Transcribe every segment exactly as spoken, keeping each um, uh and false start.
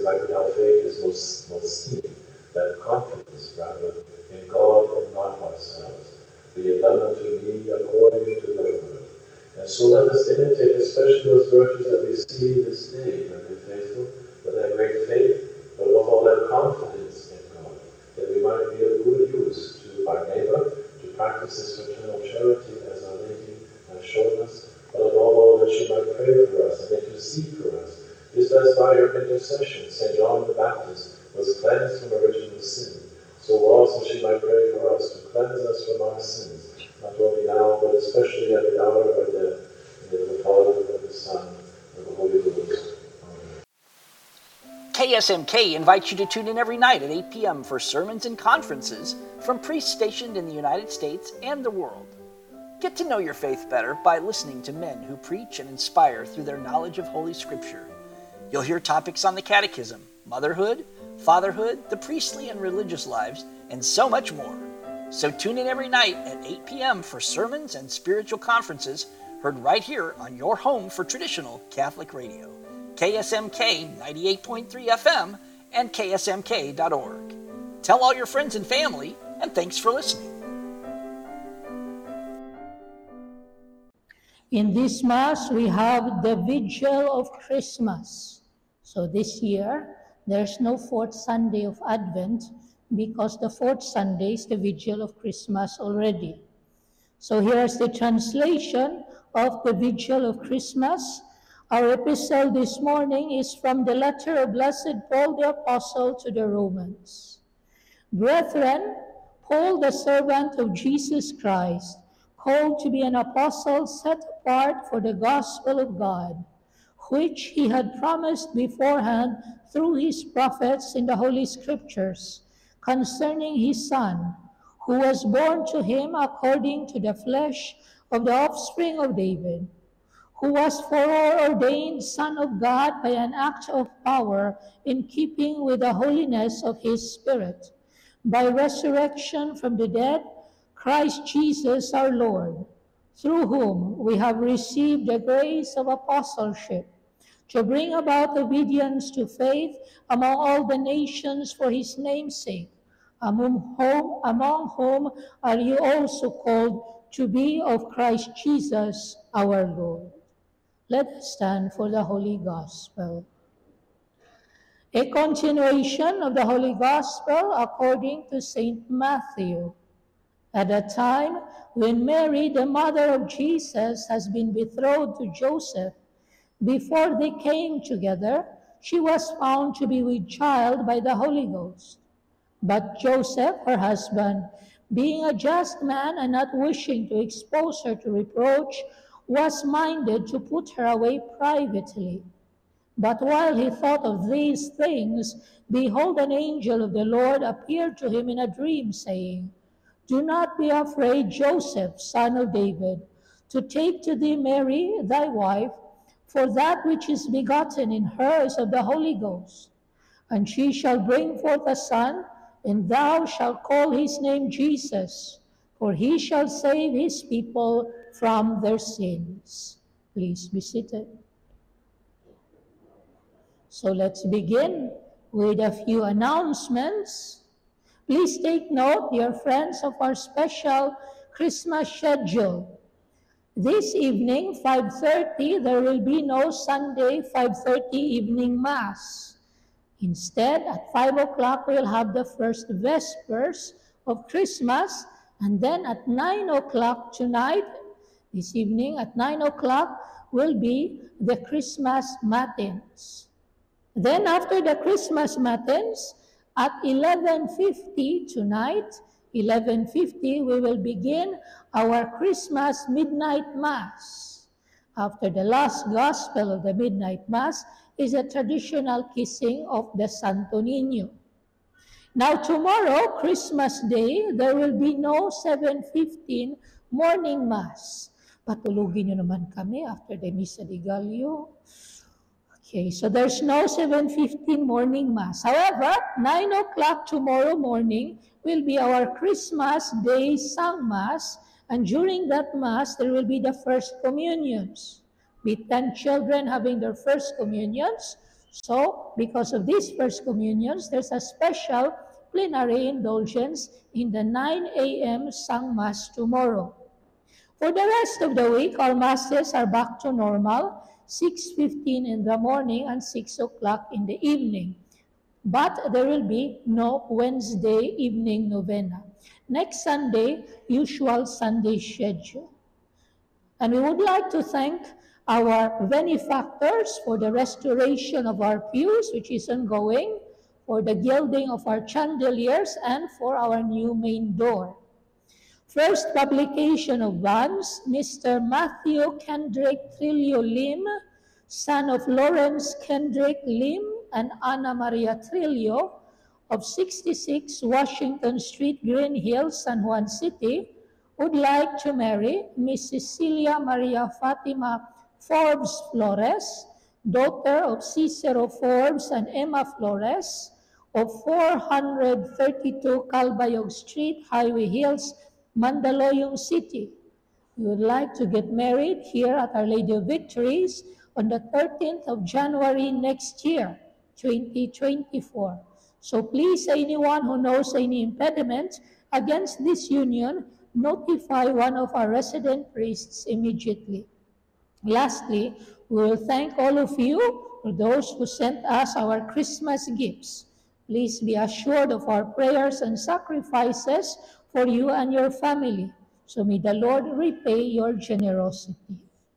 right, without faith is no, no scheme, that confidence, rather, in God and not ourselves. Be it done unto me according to thy word. And so let us imitate especially those virtues that we see this day, and be faithful, with that great faith, but above all that confidence in God, that we might be of good use to our neighbor, to practice this fraternal charity as Our Lady has shown us, but above all that she might pray for us and intercede for us, just as by her intercession Saint John the Baptist was cleansed from original sin, so also she might pray for us to cleanse us from our sins, not only now, but especially at the hour of our death, in the name of the Father, and of the Son, and of the Holy Ghost. K S M K invites you to tune in every night at eight p.m. for sermons and conferences from priests stationed in the United States and the world. Get to know your faith better by listening to men who preach and inspire through their knowledge of Holy Scripture. You'll hear topics on the Catechism, motherhood, fatherhood, the priestly and religious lives, and so much more. So tune in every night at eight p.m. for sermons and spiritual conferences heard right here on your home for traditional Catholic radio. K S M K ninety-eight point three F M and K S M K dot org. Tell all your friends and family, and thanks for listening. In this Mass, we have the Vigil of Christmas. So this year, there's no fourth Sunday of Advent because the fourth Sunday is the Vigil of Christmas already. So here's the translation of the Vigil of Christmas. Our epistle this morning is from the letter of Blessed Paul the Apostle to the Romans. Brethren, Paul, the servant of Jesus Christ, called to be an apostle set apart for the gospel of God, which he had promised beforehand through his prophets in the Holy Scriptures, concerning his Son, who was born to him according to the flesh of the offspring of David, who was foreordained Son of God by an act of power in keeping with the holiness of his Spirit, by resurrection from the dead, Christ Jesus our Lord, through whom we have received the grace of apostleship, to bring about obedience to faith among all the nations for his name's sake, among whom, among whom are you also called to be of Christ Jesus our Lord. Let us stand for the Holy Gospel. A continuation of the Holy Gospel according to Saint Matthew. At a time when Mary, the mother of Jesus, has been betrothed to Joseph, before they came together, she was found to be with child by the Holy Ghost. But Joseph, her husband, being a just man and not wishing to expose her to reproach, was minded to put her away privately. But while he thought of these things, behold, an angel of the Lord appeared to him in a dream, saying, Do not be afraid, Joseph, son of David, to take to thee Mary, thy wife, for that which is begotten in her is of the Holy Ghost. And she shall bring forth a son, and thou shalt call his name Jesus, for he shall save his people from their sins. Please be seated. So let's begin with a few announcements. Please take note, dear friends, of our special Christmas schedule. This evening, five thirty, there will be no Sunday five thirty evening Mass. Instead, at five o'clock, we'll have the first Vespers of Christmas, and then at nine o'clock tonight, this evening at nine o'clock, will be the Christmas Matins. Then after the Christmas Matins, at eleven fifty tonight, eleven fifty, we will begin our Christmas Midnight Mass. After the last Gospel of the Midnight Mass is a traditional kissing of the Santo Niño. Now tomorrow, Christmas Day, there will be no seven fifteen morning Mass. Patulugin nyo naman kami after the Misa de Gallo. Okay, so there's no seven fifteen morning Mass. However, nine o'clock tomorrow morning will be our Christmas Day Sang Mass, and during that Mass, there will be the First Communions, with ten children having their First Communions. So, because of these First Communions, there's a special plenary indulgence in the nine a m Sang Mass tomorrow. For the rest of the week, our Masses are back to normal, six fifteen in the morning and six o'clock in the evening. But there will be no Wednesday evening novena. Next Sunday, usual Sunday schedule. And we would like to thank our benefactors for the restoration of our pews, which is ongoing, for the gilding of our chandeliers, and for our new main door. First publication of bonds, Mister Matthew Kendrick Trillo Lim, son of Lawrence Kendrick Lim and Ana Maria Trillo, of sixty-six Washington Street, Green Hills, San Juan City, would like to marry Miss Cecilia Maria Fatima Forbes Flores, daughter of Cicero Forbes and Emma Flores, of four thirty-two Calbayog Street, Highway Hills, Mandaluyong City. We would like to get married here at Our Lady of Victories on the thirteenth of January next year, twenty twenty-four. So please, anyone who knows any impediment against this union, notify one of our resident priests immediately. Lastly, we will thank all of you for those who sent us our Christmas gifts. Please be assured of our prayers and sacrifices for you and your family. So may the Lord repay your generosity.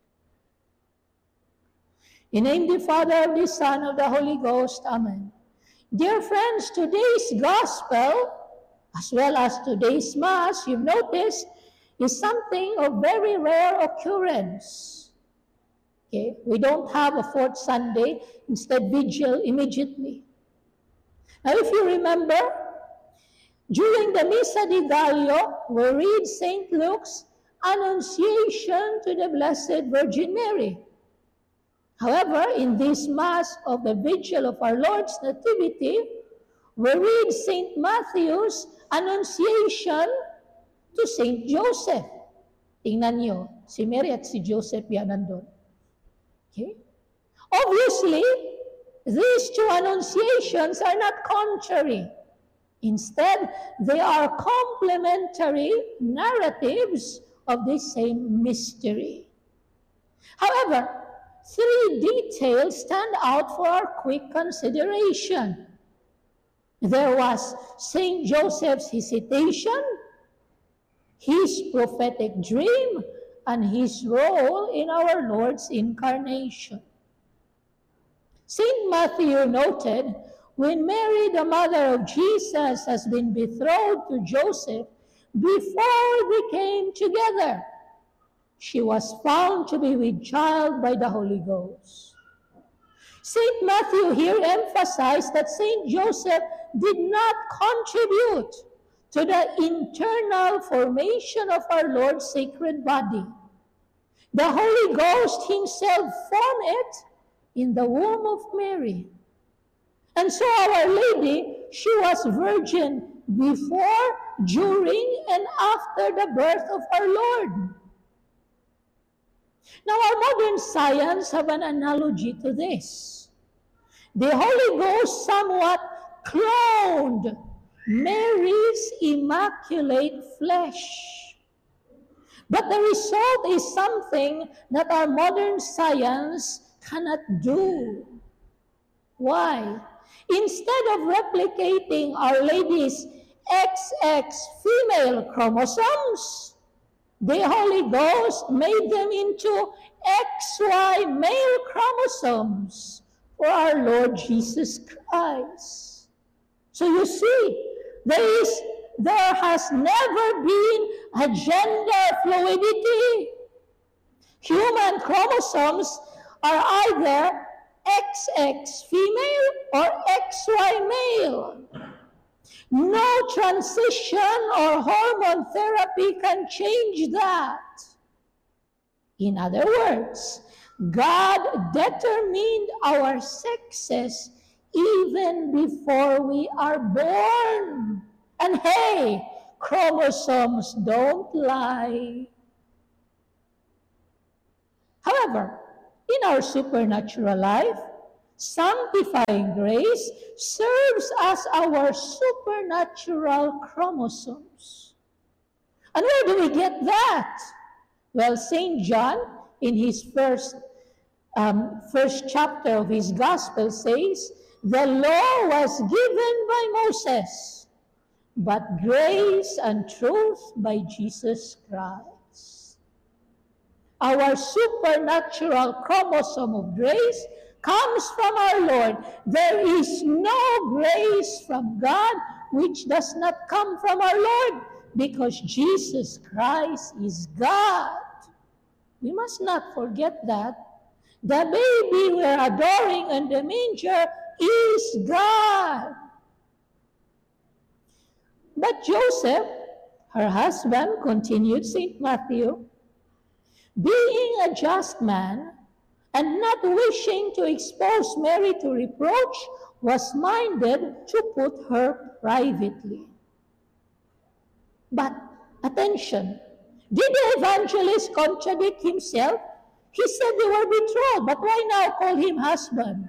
In the name of the Father, of the Son, of the Holy Ghost. Amen. Dear friends, today's gospel, as well as today's Mass, you've noticed, is something of very rare occurrence. Okay? We don't have a fourth Sunday, instead vigil immediately. Now, if you remember, during the Missa di Gallo, we read Saint Luke's Annunciation to the Blessed Virgin Mary. However, in this Mass of the Vigil of our Lord's Nativity, we read Saint Matthew's Annunciation to Saint Joseph. Tingnan nyo, si Mary at si Joseph yan nandun. Okay? Obviously, these two annunciations are not contrary. Instead, they are complementary narratives of the same mystery. However, three details stand out for our quick consideration. There was Saint Joseph's hesitation, his prophetic dream, and his role in our Lord's incarnation. Saint Matthew noted, when Mary, the mother of Jesus, has been betrothed to Joseph, before they came together, she was found to be with child by the Holy Ghost. Saint Matthew here emphasized that Saint Joseph did not contribute to the internal formation of our Lord's sacred body. The Holy Ghost himself formed it in the womb of Mary. And so Our Lady, she was virgin before, during, and after the birth of our Lord. Now, our modern science have an analogy to this. The Holy Ghost somewhat cloned Mary's immaculate flesh. But the result is something that our modern science cannot do. Why? Instead of replicating Our Lady's X X female chromosomes, the Holy Ghost made them into X Y male chromosomes for our Lord Jesus Christ. So you see, there is, there has never been a gender fluidity. Human chromosomes are either X X female or X Y male. No transition or hormone therapy can change that. In other words, God determined our sexes even before we are born. And hey, chromosomes don't lie. However, in our supernatural life, Sanctifying grace serves as our supernatural chromosomes. And where do we get that? Well, Saint John, in his first, um, first chapter of his gospel, says, the law was given by Moses, but grace and truth by Jesus Christ. Our supernatural chromosome of grace comes from our Lord. There is no grace from God which does not come from our Lord, because Jesus Christ is God. We must not forget that. The baby we're adoring in the manger is God. But Joseph, her husband, continued Saint Matthew, being a just man and not wishing to expose Mary to reproach, was minded to put her privately. But attention, did the evangelist contradict himself? He said they were betrothed, but why now call him husband?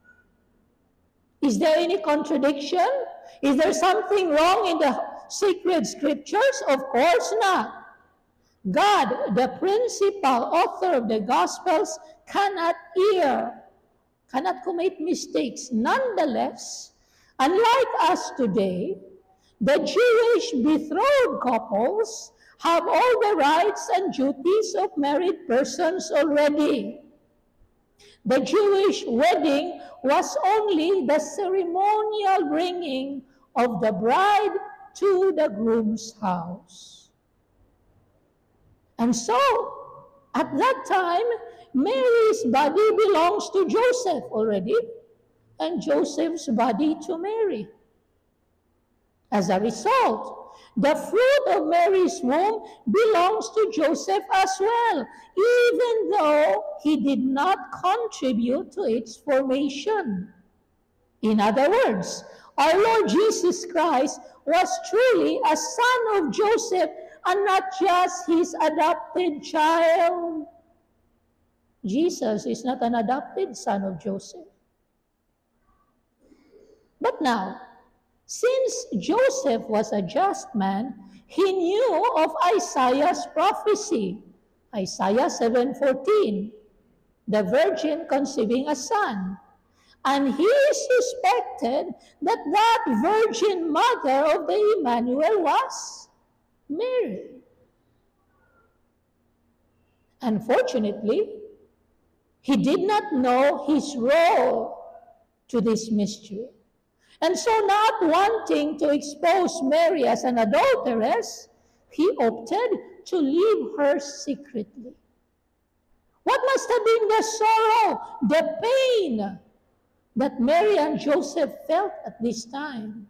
Is there any contradiction? Is there something wrong in the sacred scriptures? Of course not. God, the principal author of the Gospels, cannot err, cannot commit mistakes. Nonetheless, unlike us today, the Jewish betrothed couples have all the rights and duties of married persons already. The Jewish wedding was only the ceremonial bringing of the bride to the groom's house. And so, at that time, Mary's body belongs to Joseph already, and Joseph's body to Mary. As a result, the fruit of Mary's womb belongs to Joseph as well, even though he did not contribute to its formation. In other words, our Lord Jesus Christ was truly a son of Joseph and not just his adopted child. Jesus is not an adopted son of Joseph. But now, since Joseph was a just man, he knew of Isaiah's prophecy, Isaiah seven fourteen, the virgin conceiving a son. And he suspected that that virgin mother of the Emmanuel was Mary. Unfortunately, he did not know his role to this mystery. And so, not wanting to expose Mary as an adulteress, he opted to leave her secretly. What must have been the sorrow, the pain that Mary and Joseph felt at this time?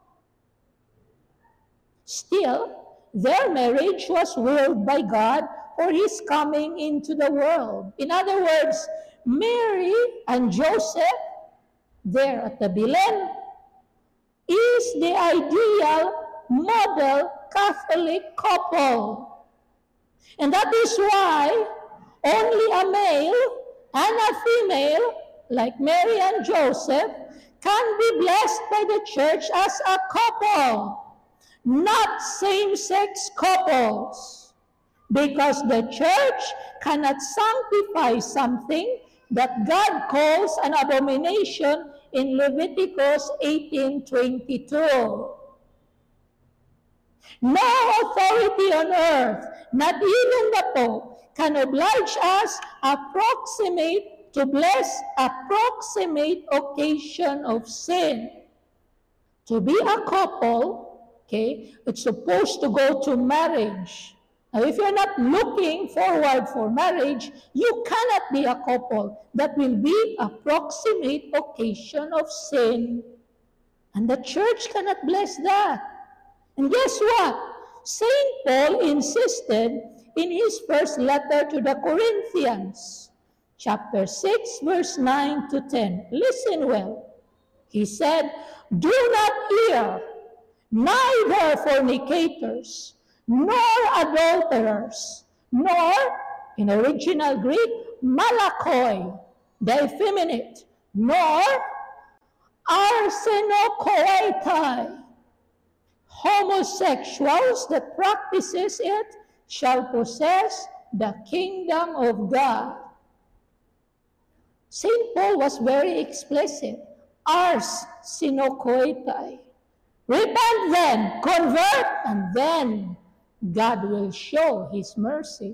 Still, their marriage was willed by God for his coming into the world. In other words, Mary and Joseph, there at the Belen, is the ideal model Catholic couple. And that is why only a male and a female, like Mary and Joseph, can be blessed by the church as a couple, not same-sex couples, because the church cannot sanctify something that God calls an abomination in Leviticus eighteen twenty-two. No authority on earth, not even the Pope, can oblige us approximate to bless approximate occasion of sin. To be a couple, okay, it's supposed to go to marriage. Now, if you're not looking forward for marriage, you cannot be a couple. That will be approximate occasion of sin. And the church cannot bless that. And guess what? Saint Paul insisted in his first letter to the Corinthians, chapter six, verse nine to ten. Listen well. He said, "Do not err, neither fornicators, nor adulterers, nor," in original Greek, malakoi, the effeminate, nor arsenokoitai. Homosexuals that practices it shall possess the kingdom of God. Saint Paul was very explicit. Ars sinokoitai. Repent then, convert, and then God will show His mercy.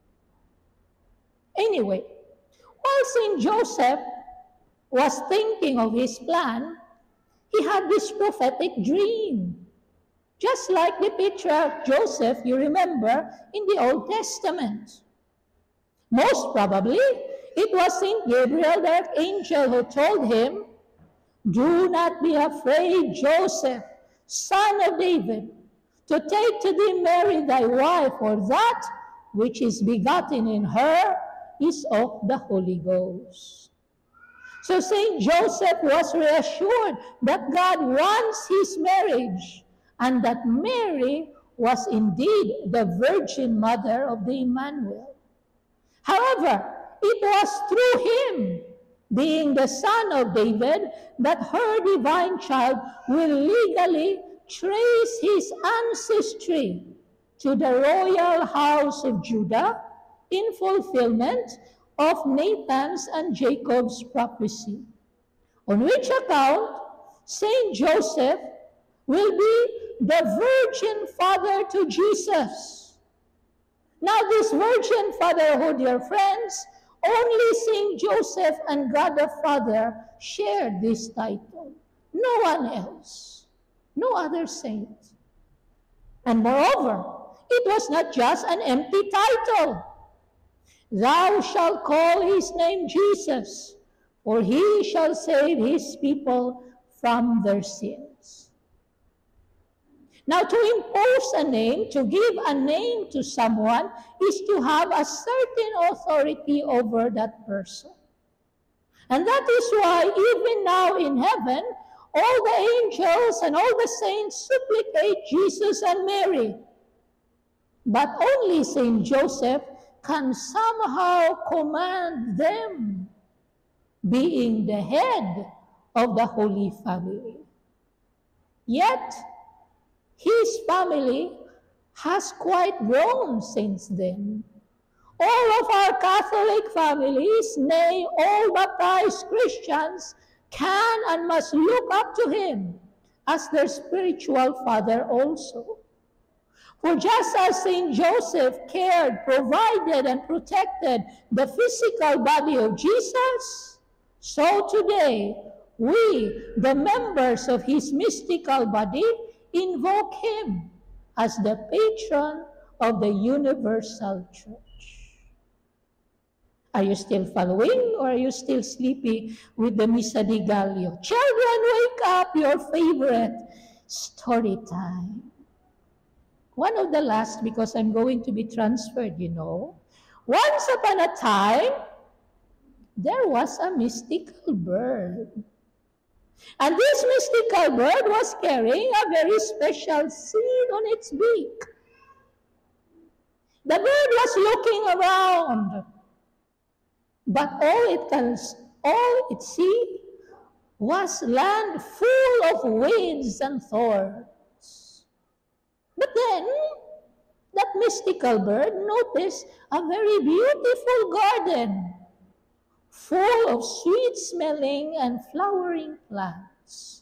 Anyway, while Saint Joseph was thinking of his plan, he had this prophetic dream. Just like the patriarch Joseph, you remember, in the Old Testament. Most probably, it was Saint Gabriel, the archangel, who told him, "Do not be afraid, Joseph, son of David, to take to thee Mary thy wife, for that which is begotten in her is of the Holy Ghost." So Saint Joseph was reassured that God wants his marriage, and that Mary was indeed the Virgin Mother of the Emmanuel. However, it was through him, being the son of David, that her divine child will legally trace his ancestry to the royal house of Judah in fulfillment of Nathan's and Jacob's prophecy, on which account Saint Joseph will be the virgin father to Jesus. Now this virgin fatherhood, dear friends, only Saint Joseph and God the Father shared this title. No one else. No other saint. And moreover, it was not just an empty title. Thou shalt call his name Jesus, for he shall save his people from their sins. Now, to impose a name, to give a name to someone, is to have a certain authority over that person. And that is why even now in heaven, all the angels and all the saints supplicate Jesus and Mary. But only Saint Joseph can somehow command them, being the head of the Holy Family. Yet, his family has quite grown since then. All of our Catholic families, nay, all baptized Christians, can and must look up to him as their spiritual father also. For just as Saint Joseph cared, provided, and protected the physical body of Jesus, so today we, the members of his mystical body, invoke him as the patron of the universal church. Are you still following, or are you still sleepy with the Missa di Gallio? Children, wake up, your favorite story time. One of the last, because I'm going to be transferred, you know. Once upon a time, there was a mystical bird. And this mystical bird was carrying a very special seed on its beak. The bird was looking around, but all it can, all it see was land full of weeds and thorns. But then, that mystical bird noticed a very beautiful garden, full of sweet-smelling and flowering plants.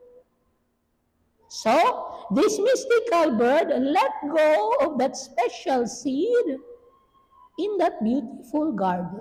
So, this mystical bird let go of that special seed in that beautiful garden.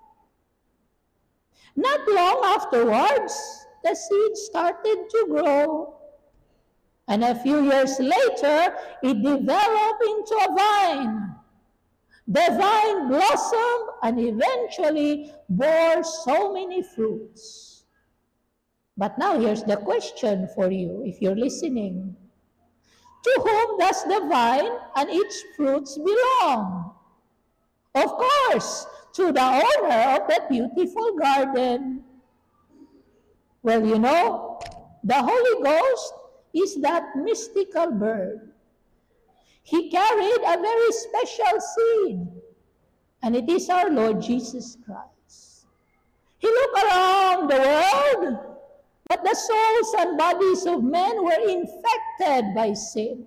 Not long afterwards, the seed started to grow. And a few years later, it developed into a vine. The vine blossomed and eventually bore so many fruits. But now here's the question for you, if you're listening. To whom does the vine and its fruits belong? Of course, to the owner of that beautiful garden. Well, you know, the Holy Ghost is that mystical bird. He carried a very special seed, and it is our Lord Jesus Christ. He looked around the world, but the souls and bodies of men were infected by sin.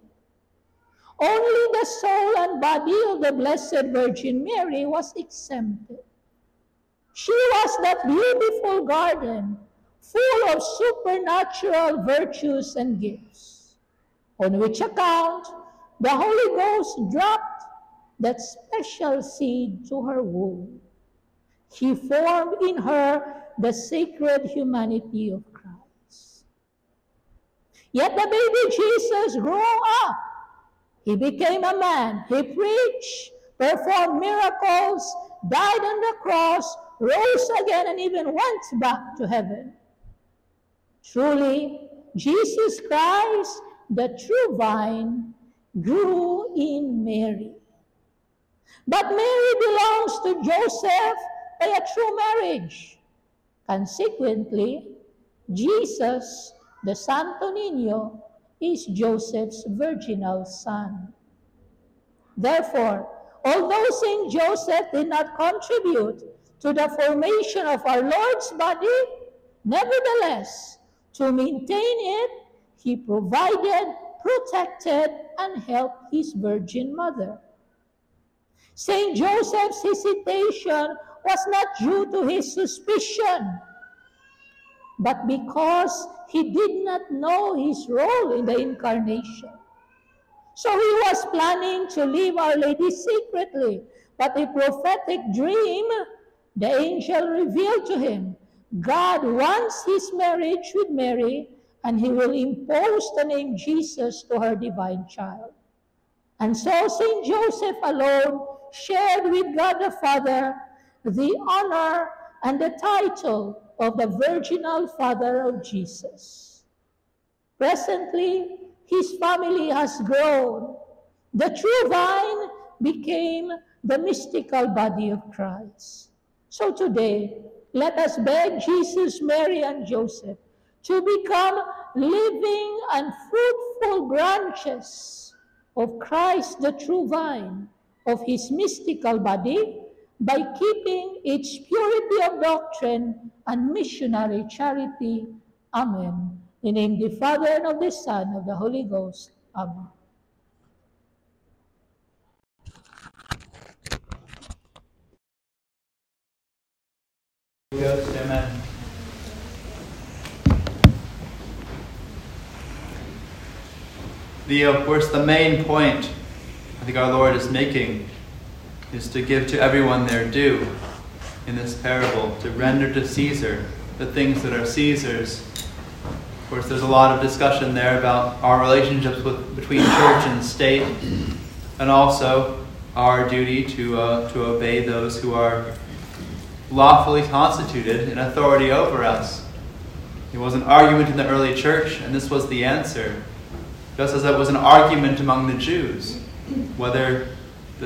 Only the soul and body of the Blessed Virgin Mary was exempted. She was that beautiful garden, full of supernatural virtues and gifts, on which account the Holy Ghost dropped that special seed to her womb. He formed in her the sacred humanity of Christ. Yet the baby Jesus grew up. He became a man. He preached, performed miracles, died on the cross, rose again, and even went back to heaven. Truly, Jesus Christ, the true vine, grew in Mary. But Mary belongs to Joseph by a true marriage. Consequently, Jesus, the Santo Niño, is Joseph's virginal son. Therefore, although Saint Joseph did not contribute to the formation of our Lord's body, nevertheless, to maintain it, he provided, protected, and helped his virgin mother. Saint Joseph's hesitation was not due to his suspicion, but because he did not know his role in the incarnation. So he was planning to leave Our Lady secretly, but a prophetic dream, the angel revealed to him, God wants his marriage with Mary, and he will impose the name Jesus to her divine child. And so Saint Joseph alone shared with God the Father the honor and the title of the virginal father of Jesus. Presently, his family has grown. The true vine became the mystical body of Christ. So today, let us beg Jesus, Mary, and Joseph to become living and fruitful branches of Christ, the true vine, of his mystical body, by keeping its purity of doctrine and missionary charity. Amen. In the name of the Father, and of the Son, and of the Holy Ghost. Amen. Ghost, amen. The, of course, the main point I think our Lord is making is to give to everyone their due in this parable, to render to Caesar the things that are Caesar's. Of course, there's a lot of discussion there about our relationships with, between church and state, and also our duty to uh, to obey those who are lawfully constituted in authority over us. It was an argument in the early church, and this was the answer. Just as it was an argument among the Jews, whether